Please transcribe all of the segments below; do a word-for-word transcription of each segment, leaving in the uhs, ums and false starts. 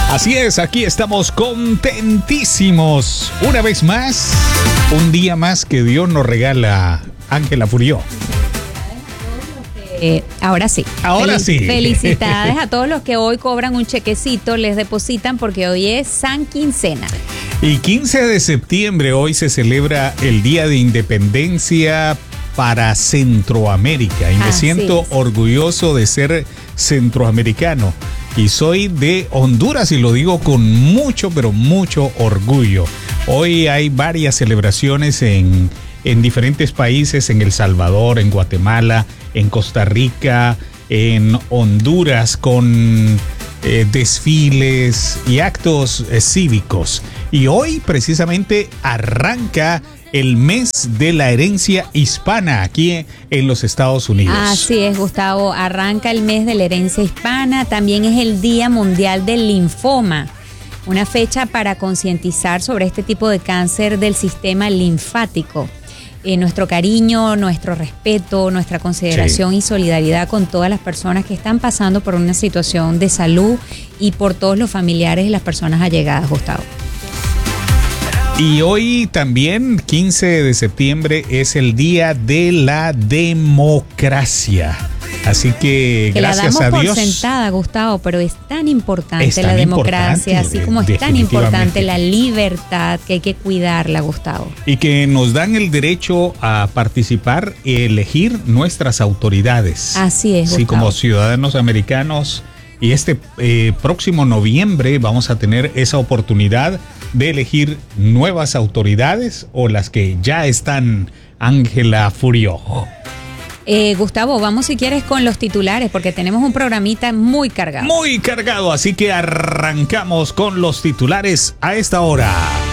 Así es, aquí estamos contentísimos. Una vez más, un día más que Dios nos regala. Ángela Furió. Eh, ahora sí. Ahora Fel- sí. Felicidades a todos los que hoy cobran un chequecito, les depositan porque hoy es San Quincena. Y quince de septiembre hoy se celebra el Día de Independencia para Centroamérica. Y me Así siento es. orgulloso de ser centroamericano. Y soy de Honduras y lo digo con mucho, pero mucho orgullo. Hoy hay varias celebraciones en, en diferentes países, en El Salvador, en Guatemala, en Costa Rica, en Honduras, con eh, desfiles y actos eh, cívicos. Y hoy precisamente arranca el mes de la herencia hispana aquí en los Estados Unidos. Así es, Gustavo. Arranca el mes de la herencia hispana. También es el Día Mundial del Linfoma. Una fecha para concientizar sobre este tipo de cáncer del sistema linfático. Eh, nuestro cariño, nuestro respeto, nuestra consideración Sí. y solidaridad con todas las personas que están pasando por una situación de salud y por todos los familiares y las personas allegadas, Gustavo. Y hoy también, quince de septiembre, es el Día de la Democracia. Así que, Que la gracias damos a por Dios. sentada, Gustavo, pero es tan importante Es tan la democracia, importante, así como es tan definitivamente. importante la libertad, que hay que cuidarla, Gustavo. Y que nos dan el derecho a participar y elegir nuestras autoridades. Así es, Sí, Gustavo. como ciudadanos americanos. Y este eh, próximo noviembre vamos a tener esa oportunidad de elegir nuevas autoridades o las que ya están. Ángela Furió. Eh, Gustavo, vamos si quieres con los titulares, porque tenemos un programita muy cargado. Muy cargado, así que arrancamos con los titulares a esta hora.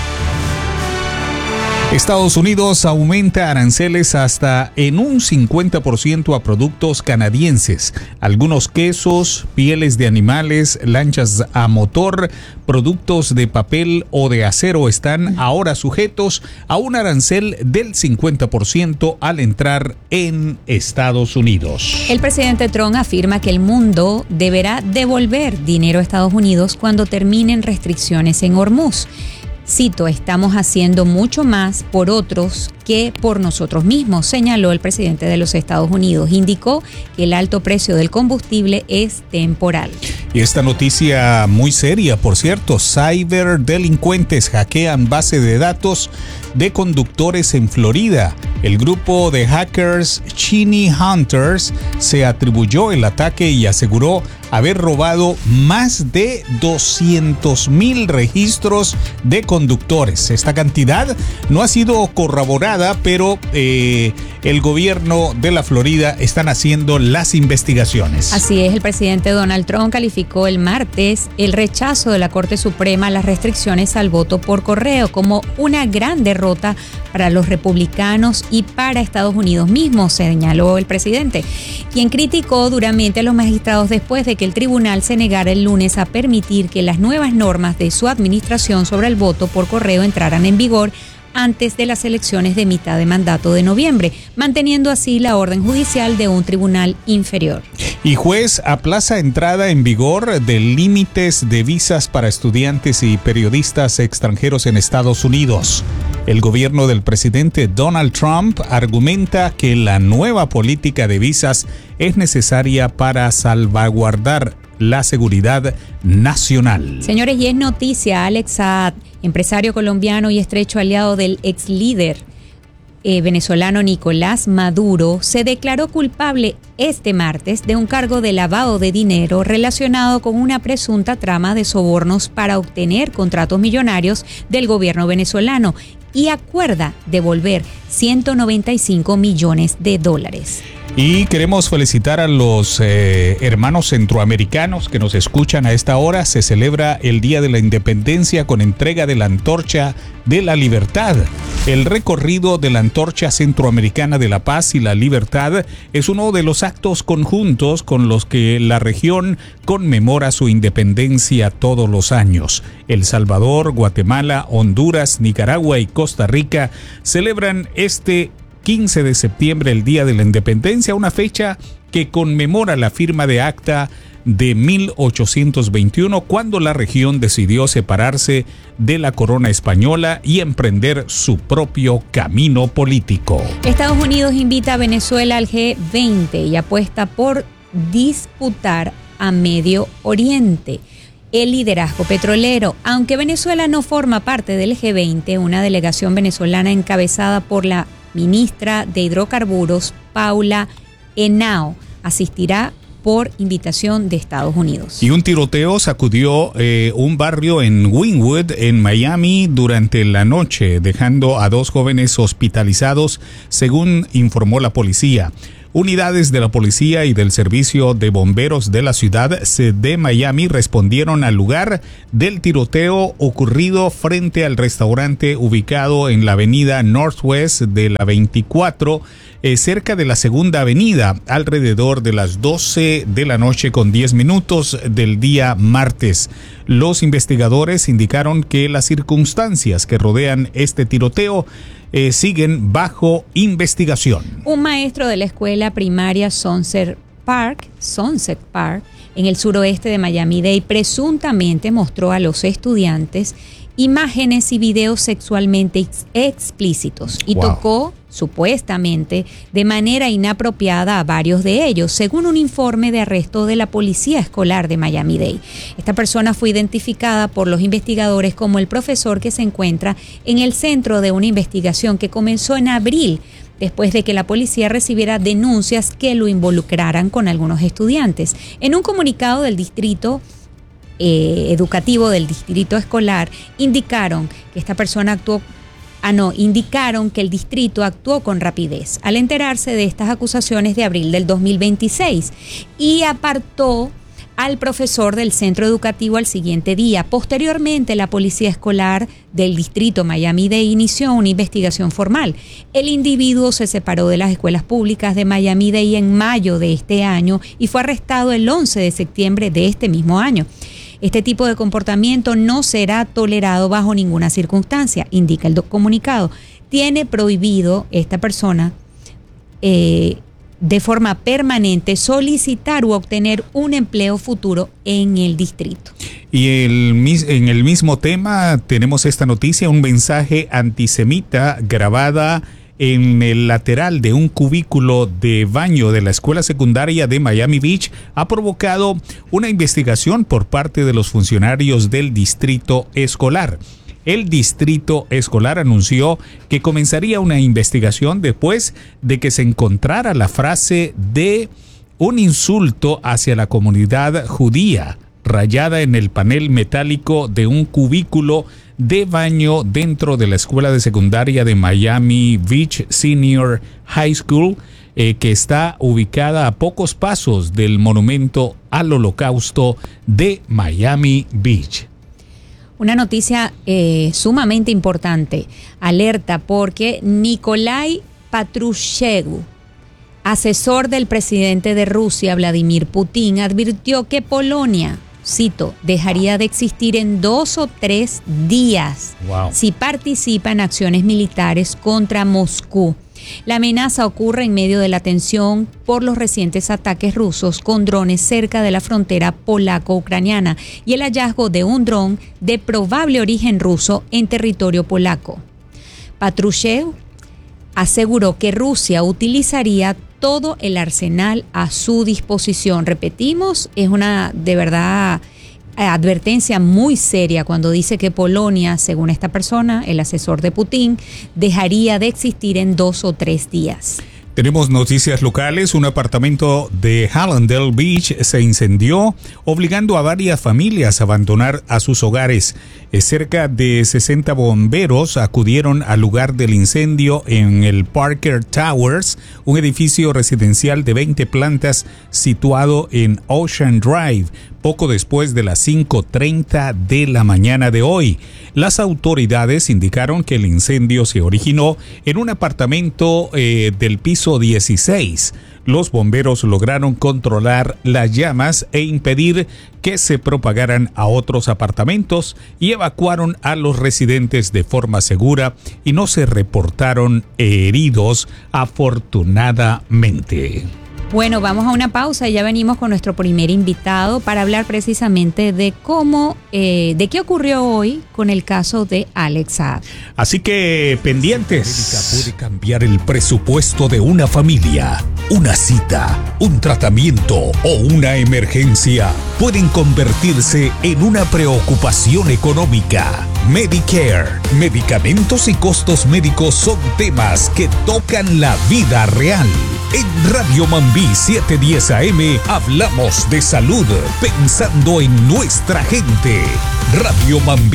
Estados Unidos aumenta aranceles hasta en un cincuenta por ciento a productos canadienses. Algunos quesos, pieles de animales, lanchas a motor, productos de papel o de acero están ahora sujetos a un arancel del cincuenta por ciento al entrar en Estados Unidos. El presidente Trump afirma que el mundo deberá devolver dinero a Estados Unidos cuando terminen restricciones en Hormuz. Cito, estamos haciendo mucho más por otros que por nosotros mismos, señaló el presidente de los Estados Unidos. Indicó que el alto precio del combustible es temporal. Y esta noticia muy seria, por cierto, ciberdelincuentes hackean base de datos de conductores en Florida. El grupo de hackers Chinny Hunters se atribuyó el ataque y aseguró haber robado más de doscientos mil registros de conductores. Esta cantidad no ha sido corroborada, pero eh, el gobierno de la Florida están haciendo las investigaciones. Así es, el presidente Donald Trump calificó el martes el rechazo de la Corte Suprema a las restricciones al voto por correo como una gran derrota para los republicanos y para Estados Unidos mismo, señaló el presidente, quien criticó duramente a los magistrados después de que el tribunal se negara el lunes a permitir que las nuevas normas de su administración sobre el voto por correo entraran en vigor antes de las elecciones de mitad de mandato de noviembre, manteniendo así la orden judicial de un tribunal inferior. Y juez aplaza entrada en vigor de límites de visas para estudiantes y periodistas extranjeros en Estados Unidos. El gobierno del presidente Donald Trump argumenta que la nueva política de visas es necesaria para salvaguardar la seguridad nacional. Señores, y es noticia, Alex Saad, empresario colombiano y estrecho aliado del ex líder eh, venezolano Nicolás Maduro, se declaró culpable este martes de un cargo de lavado de dinero relacionado con una presunta trama de sobornos para obtener contratos millonarios del gobierno venezolano y acuerda devolver ciento noventa y cinco millones de dólares. Y queremos felicitar a los eh, hermanos centroamericanos que nos escuchan a esta hora. Se celebra el Día de la Independencia con entrega de la Antorcha de la Libertad. El recorrido de la Antorcha Centroamericana de la Paz y la Libertad es uno de los actos conjuntos con los que la región conmemora su independencia todos los años. El Salvador, Guatemala, Honduras, Nicaragua y Costa Rica celebran este quince de septiembre el Día de la Independencia, una fecha que conmemora la firma de acta de mil ochocientos veintiuno, cuando la región decidió separarse de la corona española y emprender su propio camino político. Estados Unidos invita a Venezuela al G veinte y apuesta por disputar a Medio Oriente el liderazgo petrolero. Aunque Venezuela no forma parte del G veinte, una delegación venezolana encabezada por la ministra de Hidrocarburos, Paula Henao, asistirá por invitación de Estados Unidos. Y un tiroteo sacudió eh, un barrio en Wynwood, en Miami, durante la noche, dejando a dos jóvenes hospitalizados, según informó la policía. Unidades de la policía y del servicio de bomberos de la ciudad de Miami respondieron al lugar del tiroteo ocurrido frente al restaurante ubicado en la avenida Northwest de la veinticuatro, eh, cerca de la segunda avenida, alrededor de las doce de la noche con diez minutos del día martes. Los investigadores indicaron que las circunstancias que rodean este tiroteo Eh, siguen bajo investigación. Un maestro de la escuela primaria Sunset Park, Sunset Park, en el suroeste de Miami-Dade, presuntamente mostró a los estudiantes imágenes y videos sexualmente ex explícitos y wow. tocó supuestamente de manera inapropiada a varios de ellos, según un informe de arresto de la Policía Escolar de Miami-Dade. Esta persona fue identificada por los investigadores como el profesor que se encuentra en el centro de una investigación que comenzó en abril, después de que la policía recibiera denuncias que lo involucraran con algunos estudiantes. En un comunicado del distrito eh, educativo del distrito escolar, indicaron que esta persona actuó Ah, no, indicaron que el distrito actuó con rapidez al enterarse de estas acusaciones de abril del dos mil veintiséis y apartó al profesor del centro educativo al siguiente día. Posteriormente, la policía escolar del distrito Miami-Dade inició una investigación formal. El individuo se separó de las escuelas públicas de Miami-Dade en mayo de este año y fue arrestado el once de septiembre de este mismo año. Este tipo de comportamiento no será tolerado bajo ninguna circunstancia, indica el comunicado. Tiene prohibido esta persona eh, de forma permanente solicitar u obtener un empleo futuro en el distrito. Y el, en el mismo tema tenemos esta noticia, un mensaje antisemita grabada en el lateral de un cubículo de baño de la escuela secundaria de Miami Beach ha provocado una investigación por parte de los funcionarios del distrito escolar. El distrito escolar anunció que comenzaría una investigación después de que se encontrara la frase de un insulto hacia la comunidad judía rayada en el panel metálico de un cubículo de baño dentro de la escuela de secundaria de Miami Beach Senior High School, eh, que está ubicada a pocos pasos del monumento al Holocausto de Miami Beach. Una noticia eh, sumamente importante, alerta porque Nikolai Patrushev, asesor del presidente de Rusia, Vladimir Putin, advirtió que Polonia, cito, dejaría de existir en dos o tres días wow. si participa en acciones militares contra Moscú. La amenaza ocurre en medio de la tensión por los recientes ataques rusos con drones cerca de la frontera polaco-ucraniana y el hallazgo de un dron de probable origen ruso en territorio polaco. Patrushev aseguró que Rusia utilizaría todo el arsenal a su disposición. Repetimos, es una de verdad advertencia muy seria cuando dice que Polonia, según esta persona, el asesor de Putin, dejaría de existir en dos o tres días. Tenemos noticias locales. Un apartamento de Hallandale Beach se incendió, obligando a varias familias a abandonar a sus hogares. Cerca de sesenta bomberos acudieron al lugar del incendio en el Parker Towers, un edificio residencial de veinte plantas situado en Ocean Drive, poco después de las cinco treinta de la mañana de hoy. Las autoridades indicaron que el incendio se originó en un apartamento eh, del piso dieciséis. Los bomberos lograron controlar las llamas e impedir que se propagaran a otros apartamentos y evacuaron a los residentes de forma segura y no se reportaron heridos, afortunadamente. Bueno, vamos a una pausa y ya venimos con nuestro primer invitado para hablar precisamente de cómo, eh, de qué ocurrió hoy con el caso de Alex Saab. Así que pendientes. Médica puede cambiar el presupuesto de una familia. Una cita, un tratamiento o una emergencia pueden convertirse en una preocupación económica. Medicare, medicamentos y costos médicos son temas que tocan la vida real. En Radio Mambí setecientos diez A M hablamos de salud pensando en nuestra gente. Radio Mambí